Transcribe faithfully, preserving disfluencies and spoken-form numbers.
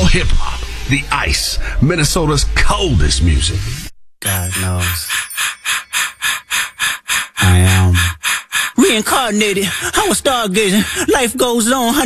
hip-hop, the ice, Minnesota's coldest music. God knows. I am reincarnated. I was stargazing. Life goes on.